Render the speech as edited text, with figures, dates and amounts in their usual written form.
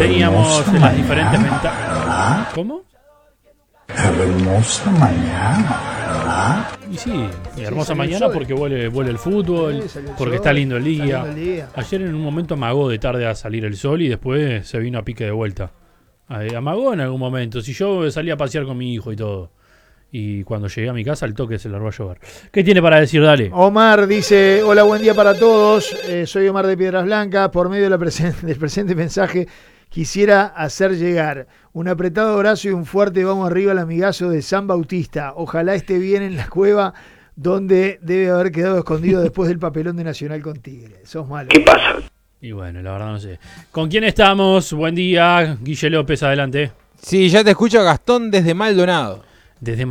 teníamos las diferentes ventajas. ¿Cómo? Hermosa mañana, ¿verdad? Y sí, hermosa mañana porque vuelve el fútbol, porque está lindo el día. Ayer en un momento amagó de tarde a salir el sol y después se vino a pique de vuelta. Amagó en algún momento. Si yo salía a pasear con mi hijo y todo. Y cuando llegué a mi casa, al toque se largó a llover. ¿Qué tiene para decir? Dale. Omar dice: hola, buen día para todos. Soy Omar de Piedras Blancas. Por medio del presente mensaje, quisiera hacer llegar un apretado abrazo y un fuerte vamos arriba al amigazo de San Bautista. Ojalá esté bien en la cueva donde debe haber quedado escondido después del papelón de Nacional con Tigre. Sos malo. ¿Qué pasa? Y bueno, la verdad no sé. ¿Con quién estamos? Buen día, Guille López, adelante. Sí, ya te escucho, Gastón desde Maldonado. Desde